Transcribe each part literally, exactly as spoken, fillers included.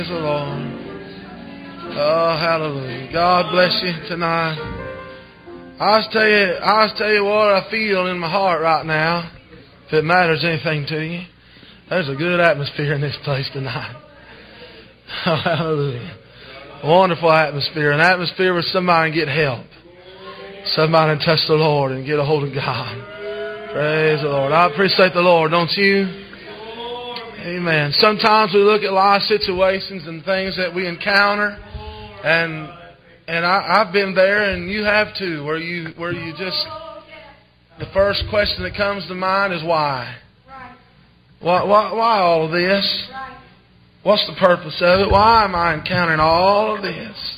Praise the Lord. Oh, hallelujah. God bless you tonight. I'll tell you, I'll tell you what I feel in my heart right now. If it matters anything to you, there's a good atmosphere in this place tonight. Oh, hallelujah. A wonderful atmosphere. An atmosphere where somebody can get help. Somebody can touch the Lord and get a hold of God. Praise the Lord. I appreciate the Lord, don't you? Amen. Sometimes we look at life situations and things that we encounter, and and I, I've been there, and you have too, where you where you just the first question that comes to mind is why? Why why, why all of this? What's the purpose of it? Why am I encountering all of this?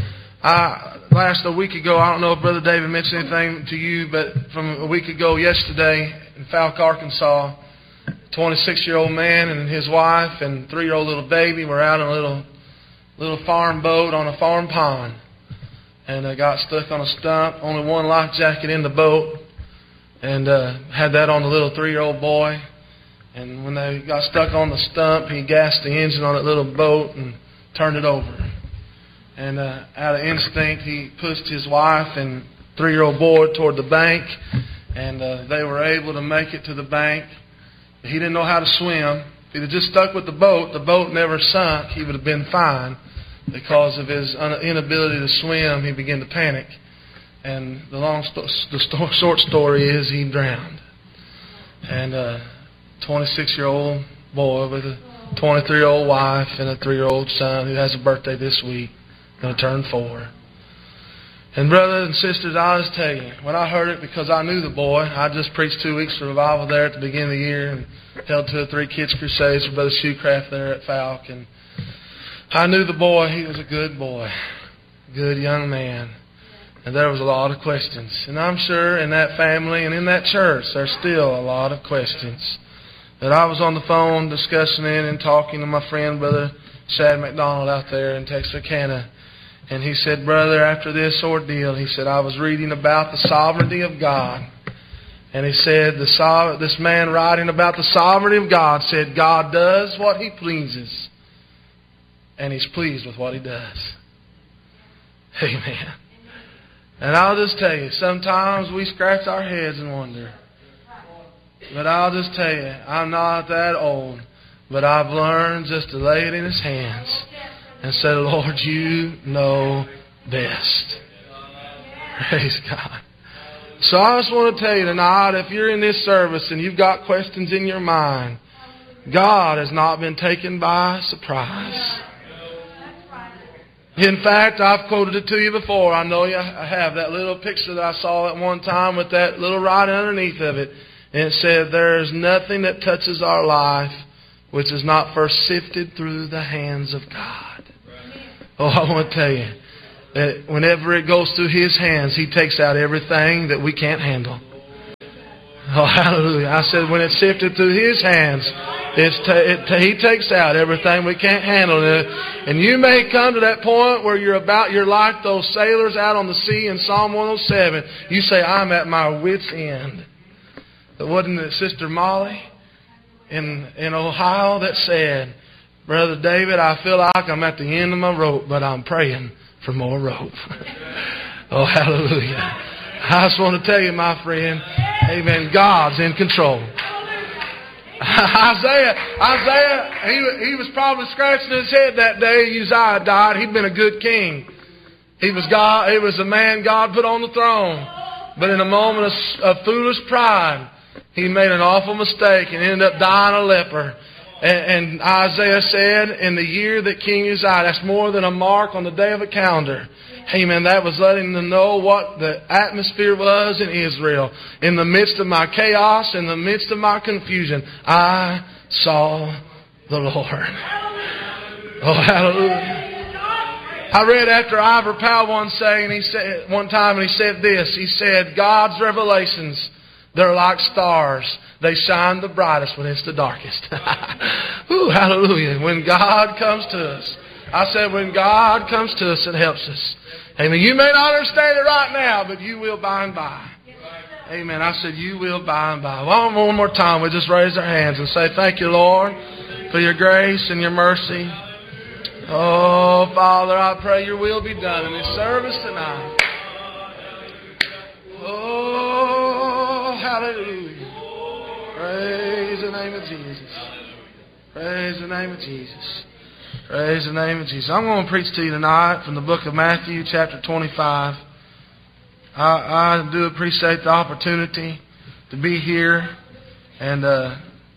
I last a week ago, I don't know if Brother David mentioned anything to you, but from a week ago yesterday in Falk, Arkansas, twenty-six-year-old man and his wife and three-year-old little baby were out on a little little farm boat on a farm pond. And they got stuck on a stump, only one life jacket in the boat, and uh, had that on the little three-year-old boy. And when they got stuck on the stump, he gassed the engine on that little boat and turned it over. And uh, out of instinct, he pushed his wife and three-year-old boy toward the bank, and uh, they were able to make it to the bank. He didn't know how to swim. If he'd have just stuck with the boat, the boat never sunk, he would have been fine. Because of his inability to swim, he began to panic. And the long, sto- the sto- short story is he drowned. And a twenty-six-year-old boy with a twenty-three-year-old wife and a three-year-old son who has a birthday this week, going to turn four. And brothers and sisters, I'll just tell you, when I heard it, because I knew the boy, I just preached two weeks of revival there at the beginning of the year and held two or three kids' crusades for Brother Shoecraft there at Falk. And I knew the boy. He was a good boy, good young man. And there was a lot of questions. And I'm sure in that family and in that church, there's still a lot of questions. But I was on the phone discussing it and talking to my friend, Brother Shad McDonald out there in Texarkana. And he said, brother, after this ordeal, he said, I was reading about the sovereignty of God. And he said, the so- this man writing about the sovereignty of God said, God does what He pleases. And He's pleased with what He does. Amen. And I'll just tell you, sometimes we scratch our heads and wonder. But I'll just tell you, I'm not that old. But I've learned just to lay it in His hands. And say, Lord, You know best. Praise God. So I just want to tell you tonight, if you're in this service and you've got questions in your mind, God has not been taken by surprise. In fact, I've quoted it to you before. I know you have that little picture that I saw at one time with that little writing underneath of it. And it said, there is nothing that touches our life which is not first sifted through the hands of God. Oh, I want to tell you that whenever it goes through His hands, He takes out everything that we can't handle. Oh, hallelujah. I said when it's sifted through His hands, it's ta- it ta- He takes out everything we can't handle. And you may come to that point where you're about, you're like those sailors out on the sea in Psalm one oh seven. You say, I'm at my wit's end. But wasn't it Sister Molly in, in Ohio that said, Brother David, I feel like I'm at the end of my rope, but I'm praying for more rope. Oh, hallelujah. I just want to tell you, my friend, amen, God's in control. Isaiah, Isaiah, he, he was probably scratching his head that day Uzziah died. He'd been a good king. He was God. He was a man God put on the throne. But in a moment of, of foolish pride, he made an awful mistake and ended up dying a leper. And Isaiah said, in the year that King Uzziah, that's more than a mark on the day of a calendar. Amen. That was letting them know what the atmosphere was in Israel. In the midst of my chaos, in the midst of my confusion, I saw the Lord. Oh, hallelujah. I read after Ivor Powell one saying, he said one time, and he said this. He said, God's revelations, they're like stars. They shine the brightest when it's the darkest. Ooh, hallelujah. When God comes to us. I said, when God comes to us, it helps us. Amen. You may not understand it right now, but you will by and by. Amen. I said, you will by and by. Well, one more time, we just raise our hands and say, thank you, Lord, for Your grace and Your mercy. Oh, Father, I pray your will be done in this service tonight. Oh, hallelujah. Praise the name of Jesus. Praise the name of Jesus. Praise the name of Jesus. I'm going to preach to you tonight from the book of Matthew, chapter twenty-five. I, I do appreciate the opportunity to be here. And uh,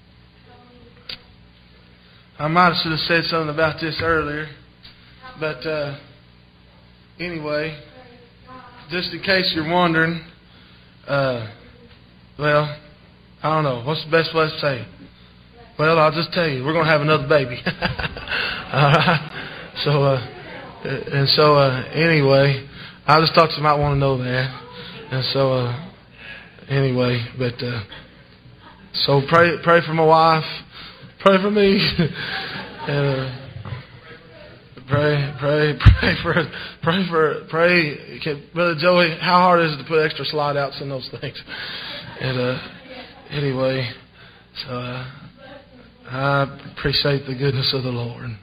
I might have should have said something about this earlier. But uh, anyway, just in case you're wondering, uh, well, I don't know. What's the best way to say it? Well, I'll just tell you, we're going to have another baby. All right. So, uh, and so, uh, anyway, I just thought you might want to know that. And so, uh, anyway, but, uh, so pray, pray for my wife. Pray for me. and, uh, pray, pray, pray for, pray for, pray. Can, Brother Joey, how hard is it to put extra slide outs in those things? And, uh, anyway, so, uh, I appreciate the goodness of the Lord.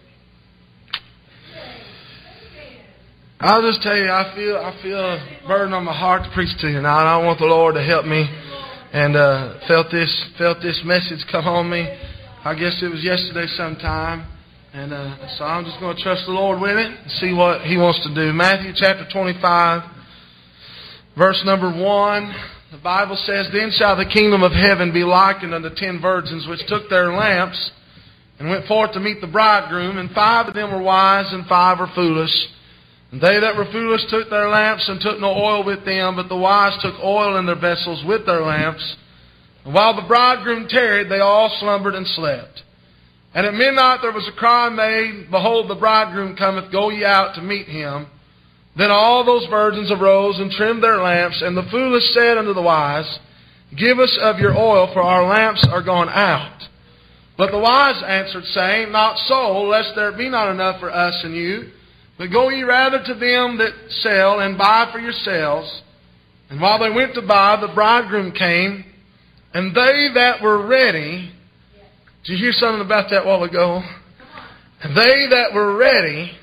I'll just tell you, I feel I feel a burden on my heart to preach to you now, and I want the Lord to help me. And uh, felt this felt this message come on me. I guess it was yesterday sometime, and uh, so I'm just going to trust the Lord with it and see what He wants to do. Matthew chapter twenty-five, verse number one. The Bible says, "Then shall the kingdom of heaven be likened unto ten virgins, which took their lamps, and went forth to meet the bridegroom. And five of them were wise, and five were foolish. And they that were foolish took their lamps, and took no oil with them. But the wise took oil in their vessels with their lamps. And while the bridegroom tarried, they all slumbered and slept. And at midnight there was a cry made, Behold, the bridegroom cometh, go ye out to meet him. Then all those virgins arose and trimmed their lamps. And the foolish said unto the wise, Give us of your oil, for our lamps are gone out. But the wise answered, saying, Not so, lest there be not enough for us and you. But go ye rather to them that sell, and buy for yourselves. And while they went to buy, the bridegroom came. And they that were ready... Did you hear something about that a while ago? And they that were ready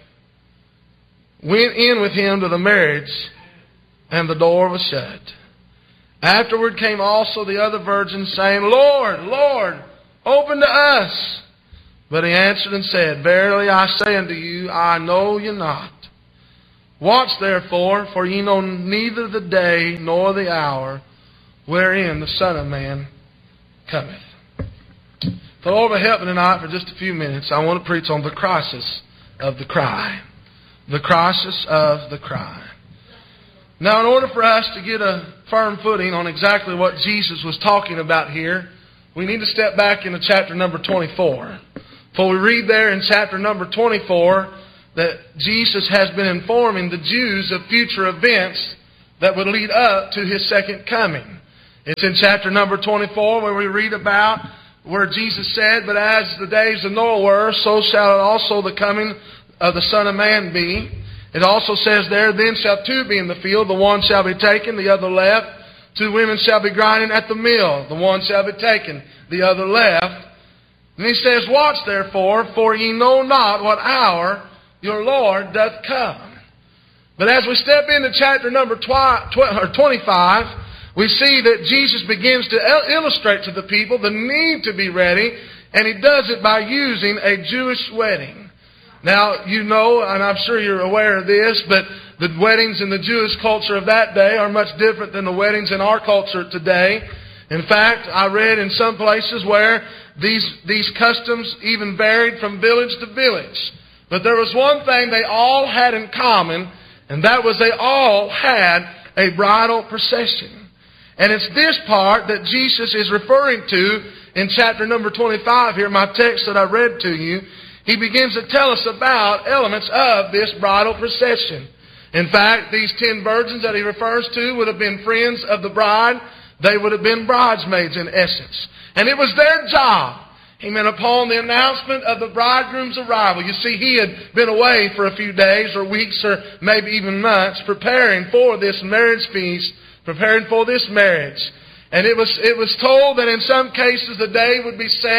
went in with him to the marriage, and the door was shut. Afterward came also the other virgins, saying, Lord, Lord, open to us. But he answered and said, Verily I say unto you, I know you not. Watch therefore, for ye know neither the day nor the hour wherein the Son of Man cometh. If the Lord will help me tonight for just a few minutes, I want to preach on the crisis of the cry. The crisis of the cry. Now, in order for us to get a firm footing on exactly what Jesus was talking about here, we need to step back into chapter number twenty-four. For we read there in chapter number twenty-four that Jesus has been informing the Jews of future events that would lead up to His second coming. It's in chapter number twenty-four where we read about where Jesus said, But as the days of Noah were, so shall it also the coming of the Son of Man be. It also says there, Then shall two be in the field, the one shall be taken, the other left. Two women shall be grinding at the mill, the one shall be taken, the other left. And he says, Watch therefore, for ye know not what hour your Lord doth come. But as we step into chapter number twenty-five, we see that Jesus begins to illustrate to the people the need to be ready, and He does it by using a Jewish wedding. Now, you know, and I'm sure you're aware of this, but the weddings in the Jewish culture of that day are much different than the weddings in our culture today. In fact, I read in some places where these, these customs even varied from village to village. But there was one thing they all had in common, and that was they all had a bridal procession. And it's this part that Jesus is referring to in chapter number twenty-five here, my text that I read to you. He begins to tell us about elements of this bridal procession. In fact, these ten virgins that he refers to would have been friends of the bride. They would have been bridesmaids in essence. And it was their job. Amen. Upon the announcement of the bridegroom's arrival. You see, he had been away for a few days or weeks or maybe even months preparing for this marriage feast, preparing for this marriage. And it was, it was told that in some cases the day would be set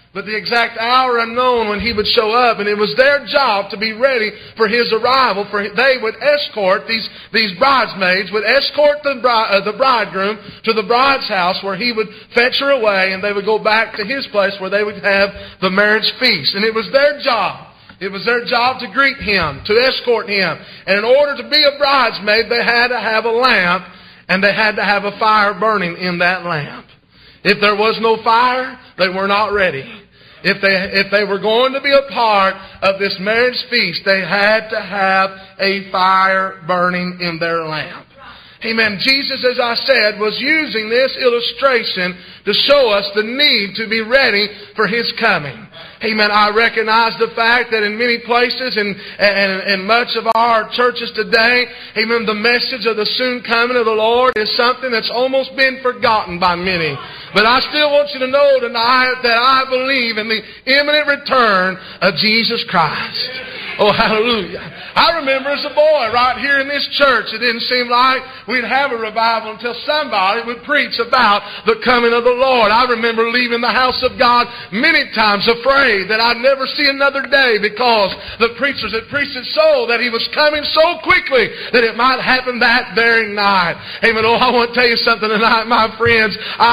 but the exact hour unknown when He would show up. And it was their job to be ready for His arrival. For they would escort, these, these bridesmaids would escort the, bride, uh, the bridegroom to the bride's house, where he would fetch her away, and they would go back to his place where they would have the marriage feast. And it was their job. It was their job to greet him, to escort him. And in order to be a bridesmaid, they had to have a lamp, and they had to have a fire burning in that lamp. If there was no fire, they were not ready. If they, if they were going to be a part of this marriage feast, they had to have a fire burning in their lamp. Amen. Jesus, as I said, was using this illustration to show us the need to be ready for His coming. Amen. I recognize the fact that in many places and, and, and much of our churches today, amen, the message of the soon coming of the Lord is something that's almost been forgotten by many. But I still want you to know tonight that I believe in the imminent return of Jesus Christ. Oh, hallelujah. I remember as a boy right here in this church, it didn't seem like we'd have a revival until somebody would preach about the coming of the Lord. I remember leaving the house of God many times afraid that I'd never see another day, because the preachers had preached it so that He was coming so quickly that it might happen that very night. Amen. Oh, I want to tell you something tonight, my friends.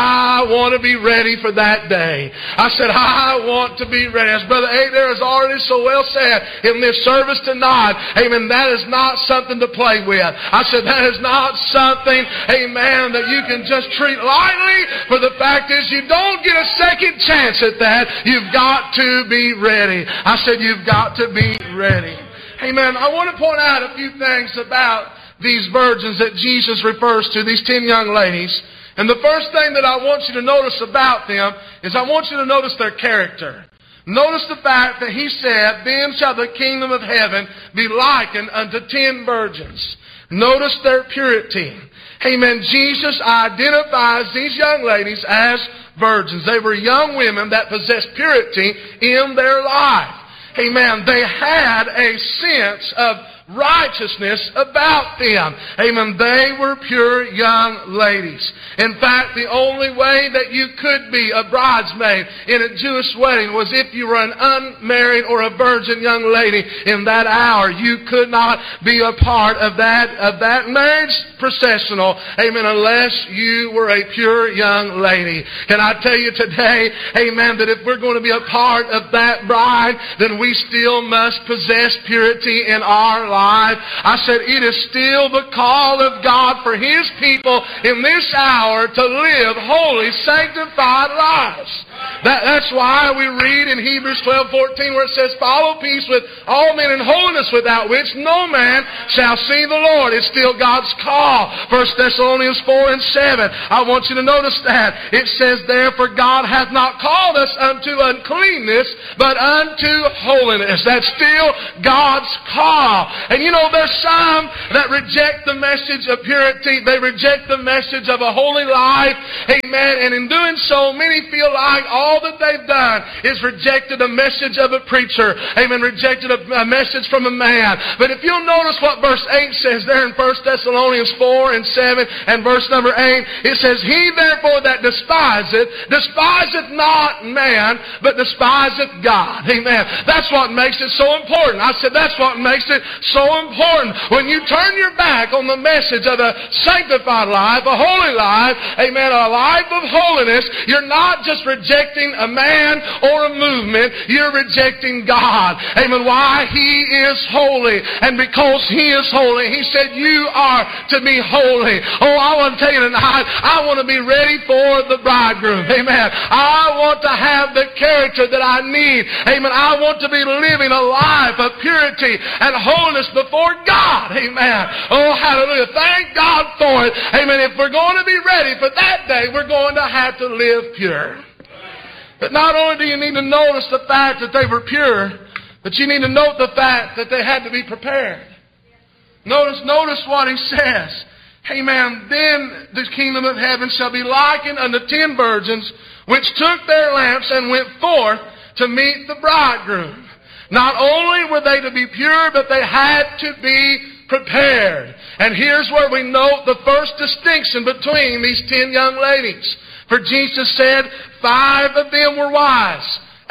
I want to be ready for that day. I said, I want to be ready. As Brother Adair has already so well said in this service tonight, amen, that is not something to play with. I said, that is not something, amen, that you can just treat lightly, for the fact is you don't get a second chance at that. You've got to be ready. I said, you've got to be ready. Amen. I want to point out a few things about these virgins that Jesus refers to, these ten young ladies. And the first thing that I want you to notice about them is I want you to notice their character. Notice the fact that He said, then shall the kingdom of heaven be likened unto ten virgins. Notice their purity. Amen. Jesus identifies these young ladies as virgins. They were young women that possessed purity in their life. Amen. They had a sense of righteousness about them. Amen. They were pure young ladies. In fact, the only way that you could be a bridesmaid in a Jewish wedding was if you were an unmarried or a virgin young lady in that hour. You could not be a part of that, of that marriage processional, amen, unless you were a pure young lady. Can I tell you today, amen, that if we're going to be a part of that bride, then we still must possess purity in our life. I said, it is still the call of God for His people in this hour to live holy, sanctified lives. That, that's why we read in Hebrews twelve fourteen where it says, follow peace with all men in holiness, without which no man shall see the Lord. It's still God's call. First Thessalonians four and seven. I want you to notice that. It says, therefore God hath not called us unto uncleanness, but unto holiness. That's still God's call. And you know, there's some that reject the message of purity. They reject the message of a holy life. Amen. And in doing so, many feel like all that they've done is rejected a message of a preacher. Amen. Rejected a, a message from a man. But if you'll notice what verse eight says there in First Thessalonians four and seven and verse number eight, it says, he therefore that despiseth, despiseth not man, but despiseth God. Amen. That's what makes it so important. I said, that's what makes it so important. When you turn your back on the message of a sanctified life, a holy life, amen, a life of holiness, you're not just rejecting a man or a movement, you're rejecting God. Amen. Why? He is holy. And because He is holy, He said, you are to be holy. Oh, I want to tell you tonight, I want to be ready for the bridegroom. Amen. I want to have the character that I need. Amen. I want to be living a life of purity and holiness before God. Amen. Oh, hallelujah. Thank God for it. Amen. If we're going to be ready for that day, we're going to have to live pure. But not only do you need to notice the fact that they were pure, but you need to note the fact that they had to be prepared. Notice, notice what He says. Amen. Then the kingdom of heaven shall be likened unto ten virgins, which took their lamps and went forth to meet the bridegroom. Not only were they to be pure, but they had to be prepared. And here's where we note the first distinction between these ten young ladies. For Jesus said, five of them were wise,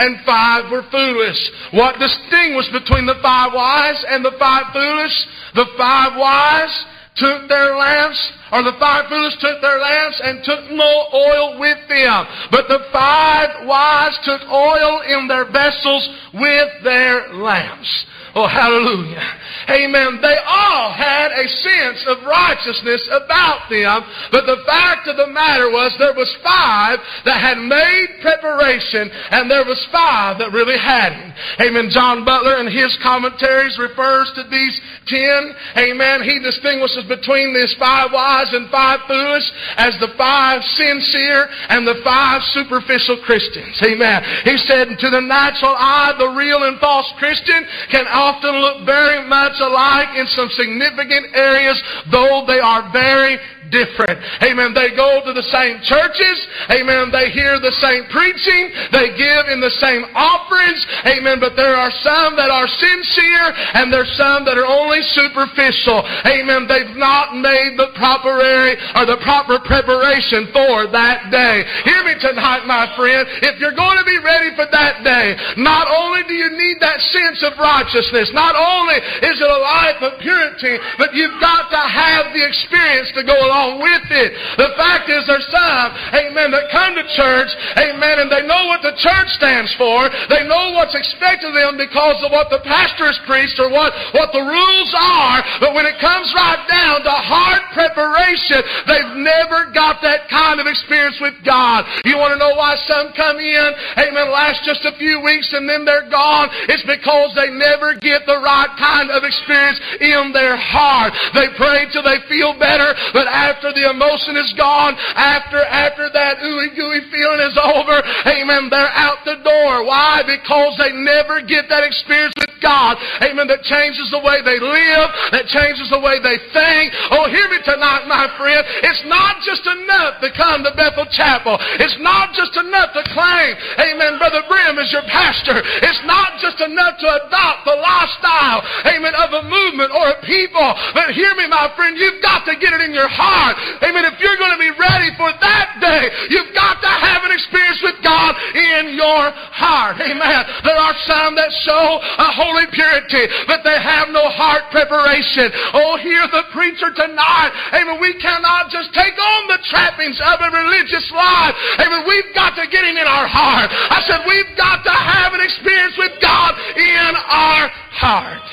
and five were foolish. What distinguished between the five wise and the five foolish? The five wise took their lamps, or the five foolish took their lamps and took no oil with them. But the five wise took oil in their vessels with their lamps. Oh, hallelujah. Amen. They all had a sense of righteousness about them, but the fact of the matter was there was five that had made preparation, and there was five that really hadn't. Amen. John Butler in his commentaries refers to these ten. Amen. He distinguishes between these five wise and five foolish as the five sincere and the five superficial Christians. Amen. He said, to the natural eye, the real and false Christian can often look very much alike in some significant areas, though they are very different. Amen. They go to the same churches. Amen. They hear the same preaching. They give in the same offerings. Amen. But there are some that are sincere and there's some that are only superficial. Amen. They've not made the proper area or the proper preparation for that day. Hear me tonight, my friend. If you're going to be ready for that day, not only do you need that sense of righteousness, not only is it a life of purity, but you've got to have the experience to go along with it. The fact is there's some, amen, that come to church, amen, and they know what the church stands for. They know what's expected of them because of what the pastor has preached or what, what the rules are. But when it comes right down to hard preparation, they've never got that kind of experience with God. You want to know why some come in, amen, last just a few weeks and then they're gone? It's because they never get the right kind of experience in their heart. They pray till they feel better, but after the emotion is gone, after after that ooey-gooey feeling is over, amen, they're out the door. Why? Because they never get that experience with God, amen, that changes the way they live, that changes the way they think. Oh, hear me tonight, my friend. It's not just enough to come to Bethel Chapel. It's not just enough to claim, amen, Brother Brim is your pastor. It's not just enough to adopt the lifestyle, amen, of a movement or a people. But hear me, my friend, you've got to get it in your heart. Amen. If you're going to be ready for that day, you've got to have an experience with God in your heart. Amen. There are some that show a holy purity, but they have no heart preparation. Oh, hear the preacher tonight. Amen. We cannot just take on the trappings of a religious life. Amen. We've got to get Him in our heart. I said we've got to have an experience with God in our heart.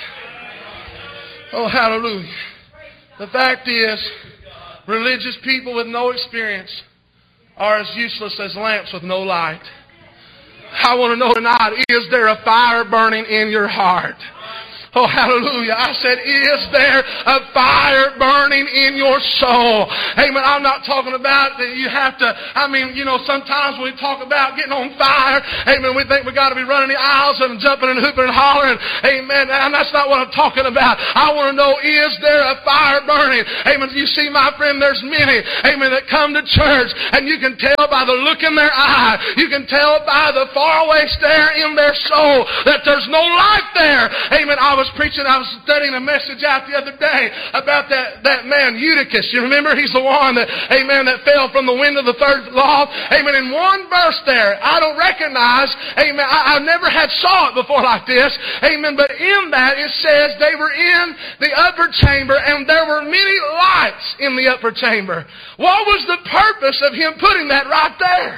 Oh, hallelujah. The fact is, religious people with no experience are as useless as lamps with no light. I want to know tonight, is there a fire burning in your heart? Oh, hallelujah. I said, is there a fire burning in your soul? Amen. I'm not talking about that you have to, I mean, you know, sometimes when we talk about getting on fire, amen, we think we got to be running the aisles and jumping and hooping and hollering. Amen. And that's not what I'm talking about. I want to know, is there a fire burning? Amen. You see, my friend, there's many, amen, that come to church, and you can tell by the look in their eye, you can tell by the faraway stare in their soul that there's no life there. Amen. I was preaching, I was studying a message out the other day about that, that man, Eutychus. You remember? He's the one that, amen, that fell from the wind of the third loft. Amen. In one verse there, I don't recognize, amen, I, I never had saw it before like this. Amen. But in that it says they were in the upper chamber and there were many lights in the upper chamber. What was the purpose of him putting that right there?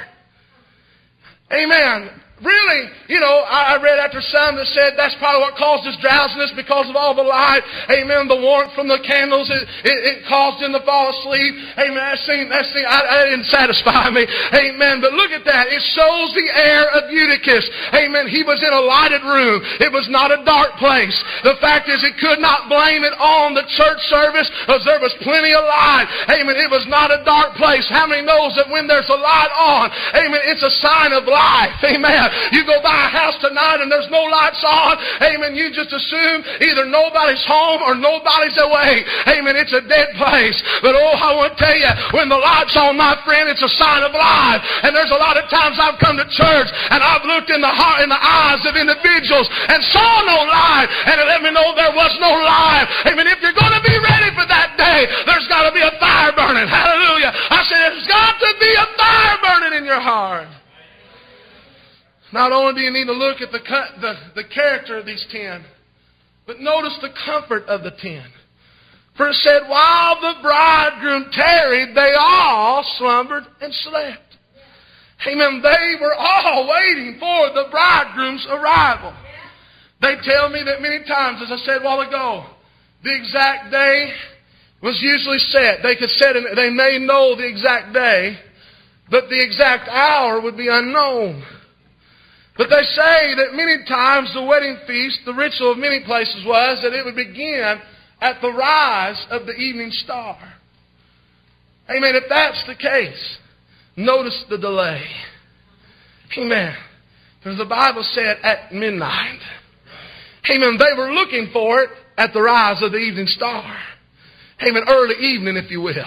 Amen. Really, you know, I read after some that said that's probably what caused his drowsiness because of all the light. Amen. The warmth from the candles, it, it, it caused him to fall asleep. Amen. That seemed, that seemed, I, that didn't satisfy me. Amen. But look at that. It shows the air of Eutychus. Amen. He was in a lighted room. It was not a dark place. The fact is, he could not blame it on the church service because there was plenty of light. Amen. It was not a dark place. How many knows that when there's a light on, amen, it's a sign of life. Amen. You go by a house tonight and there's no lights on. Amen. You just assume either nobody's home or nobody's away. Amen. It's a dead place. But oh, I want to tell you, when the light's on, my friend, it's a sign of life. And there's a lot of times I've come to church and I've looked in the heart, in the eyes of individuals and saw no light. And it let me know there was no life. Amen. If you're going to be ready for that day, there's got to be a fire burning. Hallelujah. I said, there's got to be a fire burning in your heart. Not only do you need to look at the, the, the character of these ten, but notice the comfort of the ten. For it said, while the bridegroom tarried, they all slumbered and slept. Amen. They were all waiting for the bridegroom's arrival. They tell me that many times, as I said a while ago, the exact day was usually set. They could set it, they may know the exact day, but the exact hour would be unknown. But they say that many times the wedding feast, the ritual of many places was that it would begin at the rise of the evening star. Amen. If that's the case, notice the delay. Amen. Because the Bible said at midnight. Amen. They were looking for it at the rise of the evening star. Amen. Early evening, if you will.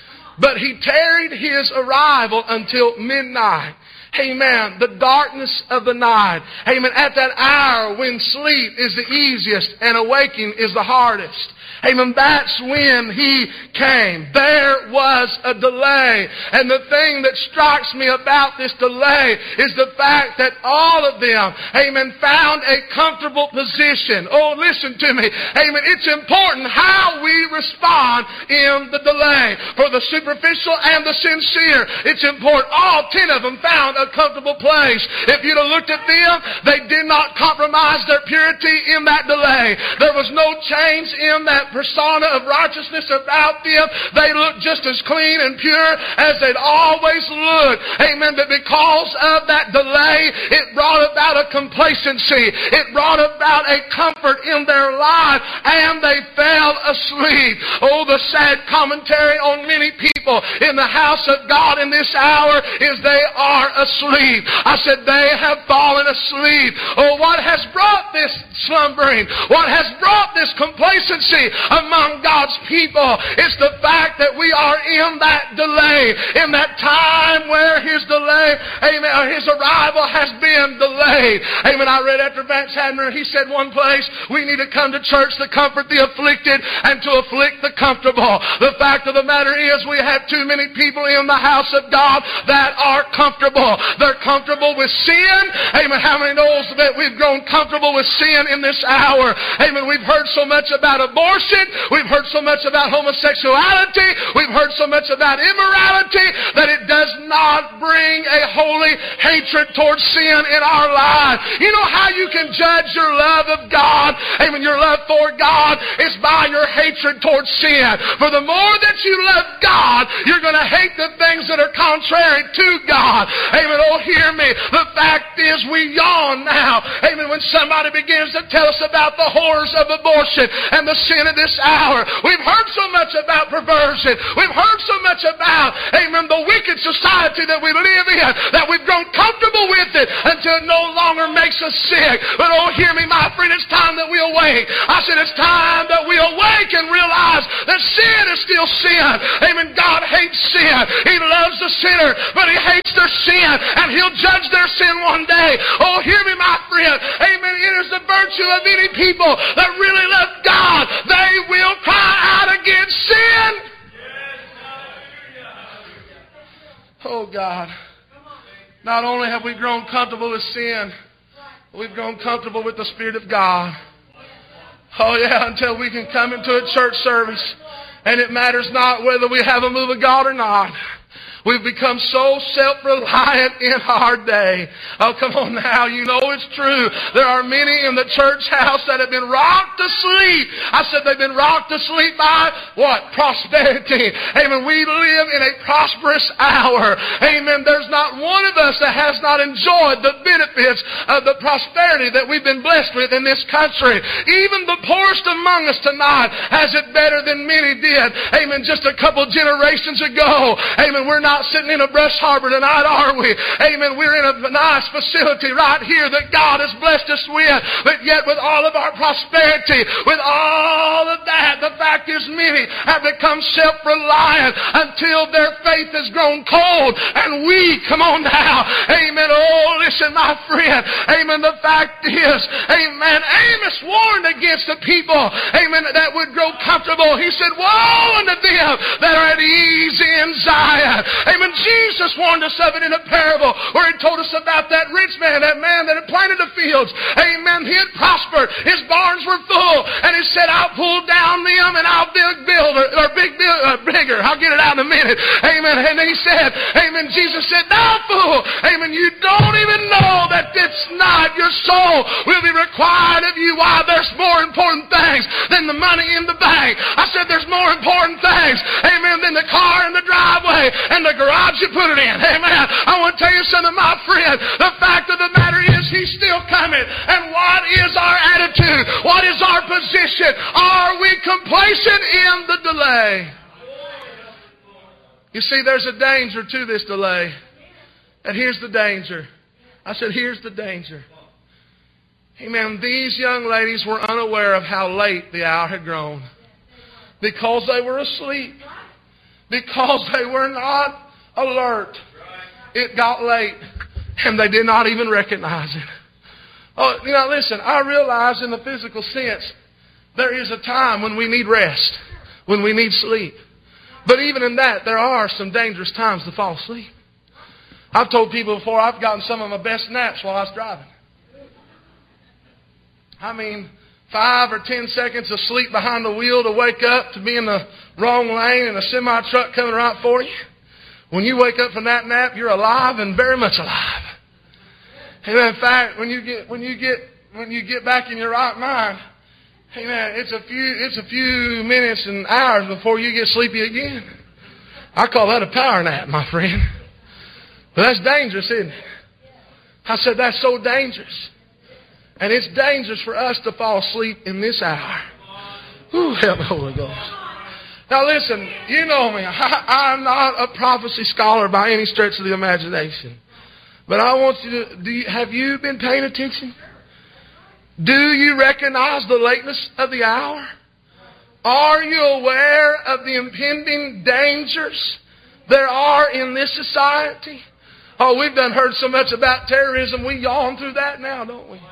But he tarried his arrival until midnight. Amen. The darkness of the night. Amen. At that hour when sleep is the easiest and awaking is the hardest. Amen. That's when he came. There was a delay. And the thing that strikes me about this delay is the fact that all of them, amen, found a comfortable position. Oh, listen to me. Amen. It's important how we respond in the delay. For the superficial and the sincere, it's important. All ten of them found a comfortable place. If you'd have looked at them, they did not compromise their purity in that delay. There was no change in that persona of righteousness about them. They looked just as clean and pure as they'd always looked. Amen. But because of that delay, it brought about a complacency. It brought about a comfort in their life, and they fell asleep. Oh, the sad commentary on many people in the house of God in this hour is they are asleep. I said they have fallen asleep. Oh, what has brought this slumbering? What has brought this complacency among God's people? It's the fact that we are in that delay, in that time where His delay, amen, or His arrival has been delayed. Amen. I read after Vance Hadner, he said one place, we need to come to church to comfort the afflicted and to afflict the comfortable. The fact of the matter is we have too many people in the house of God that are comfortable. They're comfortable with sin. Amen. How many knows that we've grown comfortable with sin in this hour? Amen. We've heard so much about abortion. We've heard so much about homosexuality. We've heard so much about immorality that it does not bring a holy hatred towards sin in our lives. You know how you can judge your love of God, amen, your love for God, is by your hatred towards sin. For the more that you love God, you're going to hate the things that are contrary to God. Amen. Oh, hear me. The fact is we yawn now. Amen. When somebody begins to tell us about the horrors of abortion and the sin of this hour. We've heard so much about perversion. We've heard so much about, amen, the wicked society that we live in, that we've grown comfortable with it until it no longer makes us sick. But oh, hear me, my friend, it's time that we awake. I said it's time that we awake and realize that sin is still sin. Amen. God hates sin. He loves the sinner, but He hates their sin, and He'll judge their sin one day. Oh, hear me, my friend. Amen. It is the virtue of any people that really love God. They will cry out against sin. Oh, God. Not only have we grown comfortable with sin, we've grown comfortable with the Spirit of God. Oh, yeah, until we can come into a church service, and it matters not whether we have a move of God or not. We've become so self-reliant in our day. Oh, come on now. You know it's true. There are many in the church house that have been rocked to sleep. I said they've been rocked to sleep by what? Prosperity. Amen. We live in a prosperous hour. Amen. There's not one of us that has not enjoyed the benefits of the prosperity that we've been blessed with in this country. Even the poorest among us tonight has it better than many did. Amen. Just a couple generations ago. Amen. We're not sitting in a brush harbor tonight, are we? Amen. We're in a nice facility right here that God has blessed us with. But yet with all of our prosperity, with all of that, the fact is many have become self-reliant until their faith has grown cold and weak. Come on now. Amen. Oh, listen, my friend. Amen. The fact is, amen, Amos warned against the people, amen, that would grow comfortable. He said, woe unto them that are at ease in Zion. Amen. Jesus warned us of it in a parable where He told us about that rich man, that man that had planted the fields. Amen. He had prospered. His barns were full. And He said, I'll pull down them and I'll build builder, or big build, uh, bigger. I'll get it out in a minute. Amen. And He said, amen, Jesus said, thou fool, amen, you don't even know that it's not your soul will be required of you. Why? There's more important things than the money in the bank. I said there's more important things, amen, than the car in the driveway and the garage you put it in. Amen. I want to tell you something, my friend. The fact of the matter is He's still coming. And what is our attitude? What is our position? Are we complacent in the delay? You see, there's a danger to this delay. And here's the danger. I said, here's the danger. Amen. These young ladies were unaware of how late the hour had grown. Because they were asleep. Because they were not alert. It got late. And they did not even recognize it. Oh, you know, listen, I realize in the physical sense, there is a time when we need rest. When we need sleep. But even in that, there are some dangerous times to fall asleep. I've told people before, I've gotten some of my best naps while I was driving. I mean, five or ten seconds of sleep behind the wheel to wake up to be in the wrong lane and a semi-truck coming right for you. When you wake up from that nap, you're alive and very much alive. And in fact, when you get when you get when you get back in your right mind, hey man, it's a few it's a few minutes and hours before you get sleepy again. I call that a power nap, my friend. But that's dangerous, isn't it? I said that's so dangerous. And it's dangerous for us to fall asleep in this hour. Ooh, help me, Holy Ghost. Now listen, you know me. I, I'm not a prophecy scholar by any stretch of the imagination. But I want you to, do you, have you been paying attention? Do you recognize the lateness of the hour? Are you aware of the impending dangers there are in this society? Oh, we've done heard so much about terrorism, we yawn through that now, don't we?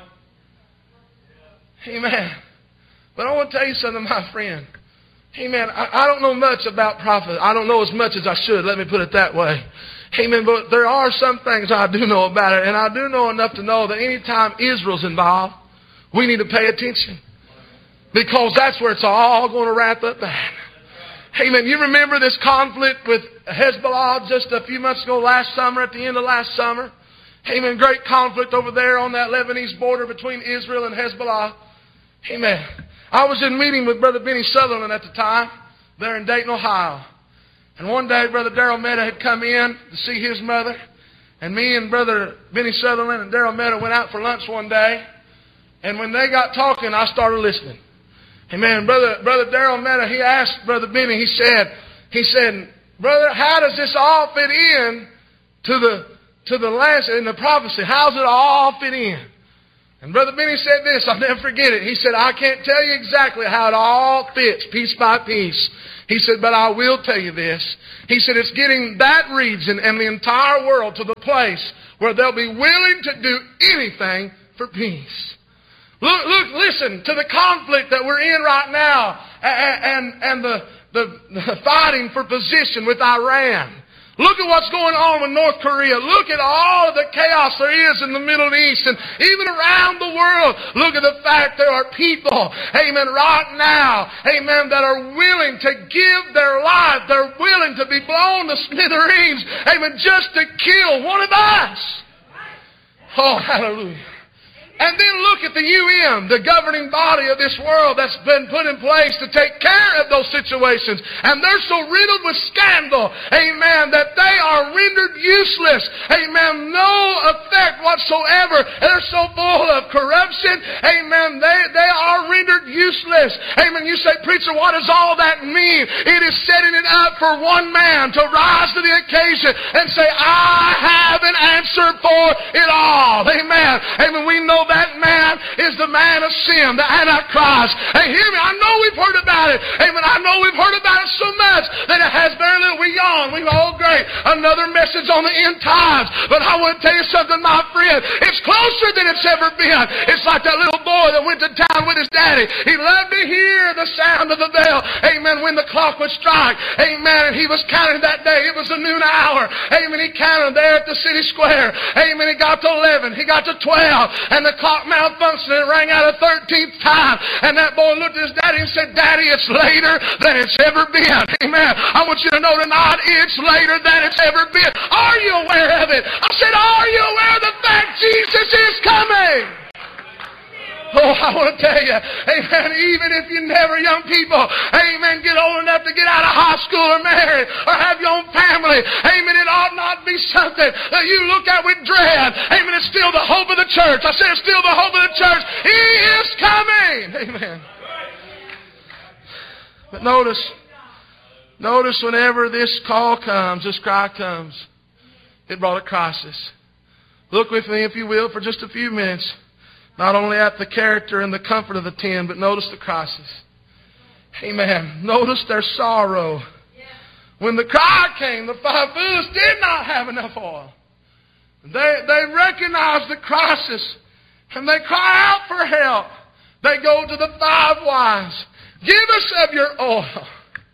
Amen. But I want to tell you something, my friend. Amen. I, I don't know much about prophet. I don't know as much as I should. Let me put it that way. Amen. But there are some things I do know about it. And I do know enough to know that any time Israel's involved, we need to pay attention. Because that's where it's all going to wrap up at. Amen. You remember this conflict with Hezbollah just a few months ago, last summer, at the end of last summer? Amen. Great conflict over there on that Lebanese border between Israel and Hezbollah. Amen. I was in a meeting with Brother Benny Sutherland at the time, there in Dayton, Ohio. And one day, Brother Darrell Mehta had come in to see his mother. And me and Brother Benny Sutherland and Darrell Mehta went out for lunch one day. And when they got talking, I started listening. Amen. Brother, Brother Darrell Mehta, he asked Brother Benny, he said, he said, Brother, how does this all fit in to the, to the last, in the prophecy? How's it all fit in? And Brother Benny said this, I'll never forget it. He said, I can't tell you exactly how it all fits, piece by piece. He said, but I will tell you this. He said, it's getting that region and the entire world to the place where they'll be willing to do anything for peace. Look, look, listen to the conflict that we're in right now and, and, and the, the, the fighting for position with Iran. Look at what's going on with North Korea. Look at all of the chaos there is in the Middle East and even around the world. Look at the fact there are people, amen, right now, amen, that are willing to give their life. They're willing to be blown to smithereens, amen, just to kill one of us. Oh, hallelujah. And then look at the U N, the governing body of this world that's been put in place to take care of those situations. And they're so riddled with scandal, amen, that they are rendered useless. Amen, no effect whatsoever. They're so full of corruption, amen, they, they are rendered useless. Amen, you say, preacher, what does all that mean? It is setting it up for one man to rise to the occasion and say, I have an answer for it all. Amen. Amen, we know that man is the man of sin, the Antichrist. Hey, hear me, I know we we've heard about it. Amen. I know we've heard about it so much that it has very little. We yawn. We go, oh great, another message on the end times. But I want to tell you something, my friend. It's closer than it's ever been. It's like that little boy that went to town with his daddy. He loved to hear the sound of the bell. Amen. When the clock would strike. Amen. And he was counting that day. It was a noon hour. Amen. He counted there at the city square. Amen. He got to eleven. He got to twelve. And the clock malfunctioned and it rang out a thirteenth time. And that boy looked at his daddy and said, Daddy, it's later than it's ever been. Amen. I want you to know tonight it's later than it's ever been. Are you aware of it? I said, are you aware of the fact Jesus is coming? Oh, I want to tell you, amen, even if you never, young people, amen, get old enough to get out of high school or marry or have your own family, amen, it ought not be something that you look at with dread. Amen, it's still the hope of the church. I said it's still the hope of the church. He is coming. Amen. But notice, notice whenever this call comes, this cry comes, it brought a crisis. Look with me, if you will, for just a few minutes. Not only at the character and the comfort of the ten, but notice the crisis. Amen. Notice their sorrow. When the cry came, the five foolish did not have enough oil. They, they recognize the crisis and they cry out for help. They go to the five wise. Give us of your oil.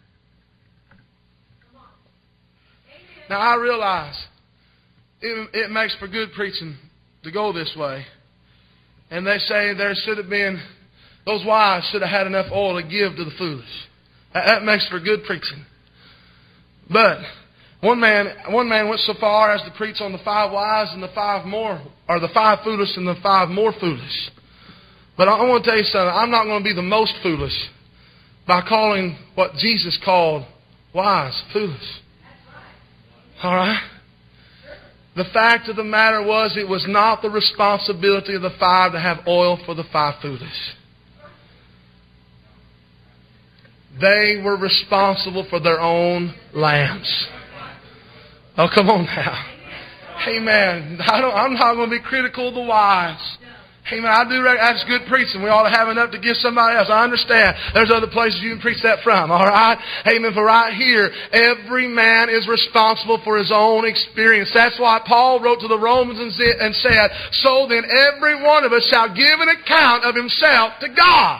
Now I realize it, it makes for good preaching to go this way. And they say there should have been, those wise should have had enough oil to give to the foolish. That, that makes for good preaching. But one man, one man went so far as to preach on the five wise and the five more, or the five foolish and the five more foolish. But I want to tell you something. I'm not going to be the most foolish by calling what Jesus called wise foolish. All right? The fact of the matter was, it was not the responsibility of the five to have oil for the five foolish. They were responsible for their own lamps. Oh, come on now. Amen. I don't, I'm not going to be critical of the wise. Amen. I do reckon that's good preaching. We ought to have enough to give somebody else. I understand. There's other places you can preach that from. All right? Amen. But right here, every man is responsible for his own experience. That's why Paul wrote to the Romans and said, so then every one of us shall give an account of himself to God.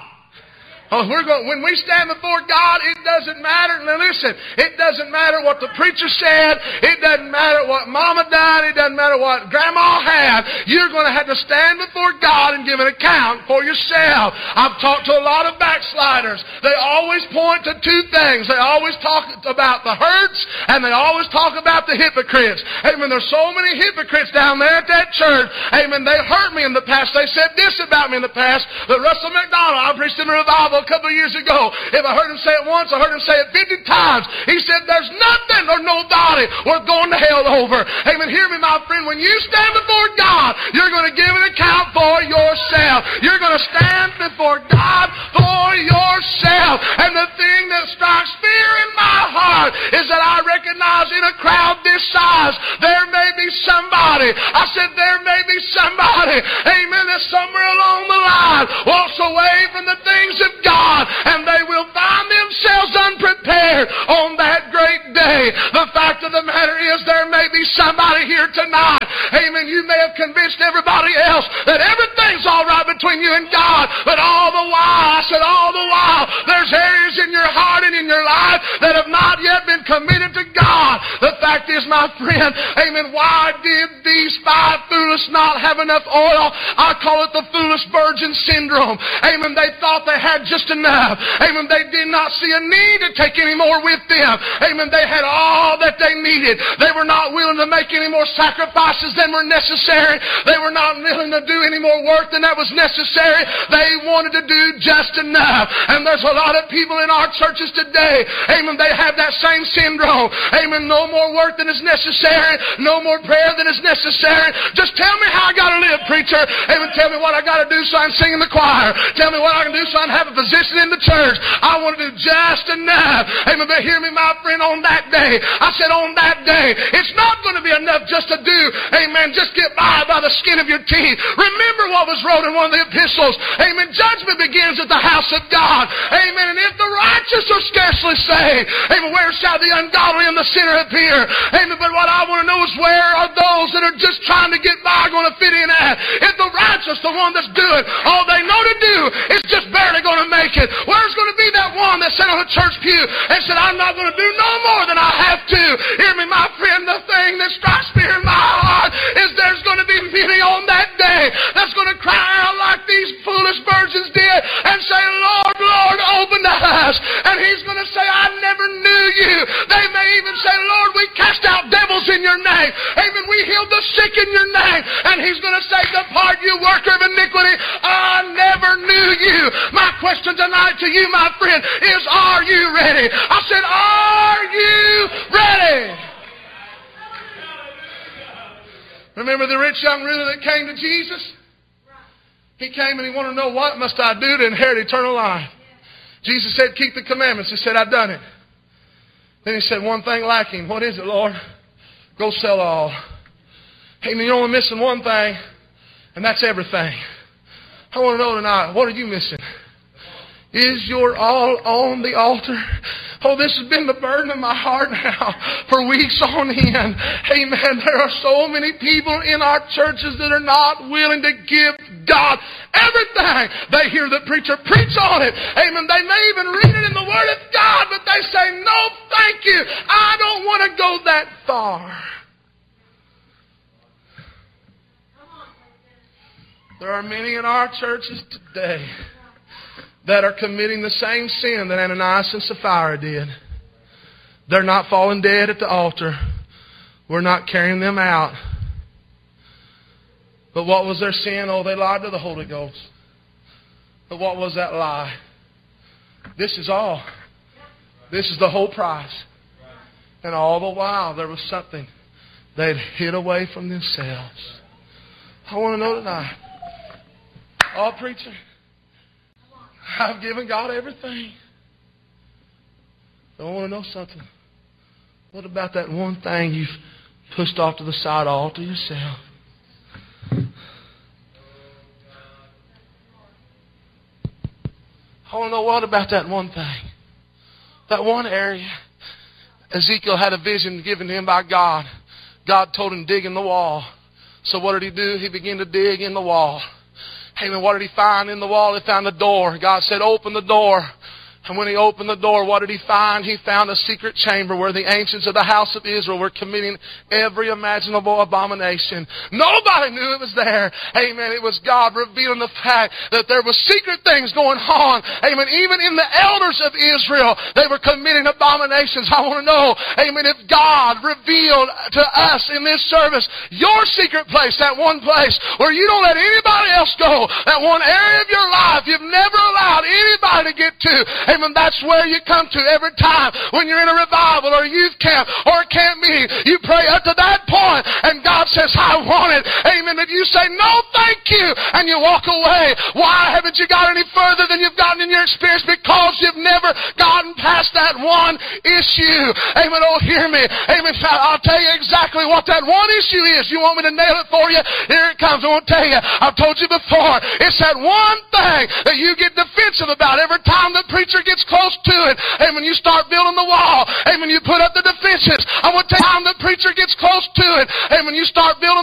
Oh, we're going, when we stand before God, it doesn't matter. Now listen, it doesn't matter what the preacher said. It doesn't matter what mama done. It doesn't matter what grandma had. You're going to have to stand before God and give an account for yourself. I've talked to a lot of backsliders. They always point to two things. They always talk about the hurts and they always talk about the hypocrites. Amen. There's so many hypocrites down there at that church. Amen. They hurt me in the past. They said this about me in the past. But Russell McDonald, I preached in a revival a couple of years ago. If I heard him say it once, I heard him say it fifty times. He said, there's nothing or nobody worth going to hell over. Amen. Hear me, my friend. When you stand before God, you're going to give an account for yourself. You're going to stand before God for yourself. And the thing that strikes fear in my heart is that I recognize in a crowd this size, there may be somebody. I said, there may be somebody. Amen. That somewhere along the line walks away from the things of God. And they will find themselves unprepared on that great day. The fact of the matter is, there may be somebody here tonight. Amen. You may have convinced everybody else that everything's all right between you and God. But all the while, I said all the while, there's areas in your heart and in your life that have not yet been committed to God. The fact is, my friend, amen, why did these five foolish not have enough oil? I call it the foolish virgin syndrome. Amen. They thought they had just enough. Amen. They did not see a need to take any more with them. Amen. They had all that they needed. They were not willing to make any more sacrifices than were necessary. They were not willing to do any more work than that was necessary. They wanted to do just enough. And there's a lot of people in our churches today. Amen. They have that same syndrome. Amen. No more work than is necessary. No more prayer than is necessary. Just tell me how I got to live, preacher. Amen. Tell me what I got to do so I can sing in the choir. Tell me what I can do so I can have a position in the church. I want to do just enough. Amen. But hear me, my friend, on that day. I said on that day, it's not going to be enough just to do, amen, just get by by the skin of your teeth. Remember what was wrote in one of the epistles. Amen. Judgment begins at the house of God. Amen. And if the righteous are scarcely saved, amen, where shall the ungodly and the sinner appear? Amen. But what I want to know is where are those that are just trying to get by going to fit in at? If the righteous, the one that's good, all they know to do is just barely going to make it. Where's going to be that one that sat on a church pew and said, I'm not going to do no more than I have to? Hear me, my friend, the thing that strikes me in my heart is there's going to be many on that day that's going to cry out like these foolish virgins did and say, Lord, Lord, open the eyes. And He's going to say, I never knew you. They may even say, Lord, we cast out devils in your name. Amen. We healed the sick in your name. And He's going to say, depart, you worker of iniquity. I never knew you. My question tonight to you, my friend, is are you ready? I said, are you ready? Remember the rich young ruler that came to Jesus? He came and he wanted to know, what must I do to inherit eternal life? Jesus said, keep the commandments. He said, I've done it. Then He said, one thing lacking. What is it, Lord? Go sell all. Hey, you're only missing one thing, and that's everything. I want to know tonight, what are you missing? Is your all on the altar? Oh, this has been the burden of my heart now for weeks on end. Amen. There are so many people in our churches that are not willing to give God everything. They hear the preacher preach on it. Amen. They may even read it in the Word of God, but they say, no, thank you. I don't want to go that far. There are many in our churches today that are committing the same sin that Ananias and Sapphira did. They're not falling dead at the altar. We're not carrying them out. But what was their sin? Oh, they lied to the Holy Ghost. But what was that lie? This is all. This is the whole price. And all the while there was something they'd hid away from themselves. I want to know tonight. Oh, preacher, I've given God everything. I want to know something. What about that one thing you've pushed off to the side all to yourself? I want to know what about that one thing. That one area. Ezekiel had a vision given to him by God. God told him, dig in the wall. So what did he do? He began to dig in the wall. Hey, man, what did he find in the wall? He found a door. God said, open the door. And when he opened the door, what did he find? He found a secret chamber where the ancients of the house of Israel were committing every imaginable abomination. Nobody knew it was there. Amen. It was God revealing the fact that there was secret things going on. Amen. Even in the elders of Israel, they were committing abominations. I want to know, amen, if God revealed to us in this service your secret place, that one place where you don't let anybody else go, that one area of your life you've never allowed anybody to get to. Amen. That's where you come to every time when you're in a revival or a youth camp or a camp meeting. You pray up to that point and God says, I want it. Amen. But you say, no, thank you. And you walk away. Why haven't you got any further than you've gotten in your experience? Because you've never gotten past that one issue. Amen. Oh, hear me. Amen. I'll tell you exactly what that one issue is. You want me to nail it for you? Here it comes. I want to tell you. I've told you before. It's that one thing that you get defensive about every time the preacher gets close to it. And when you start building the wall, and when you put up the defenses, I want to tell you, time the preacher gets close to it, and when you start building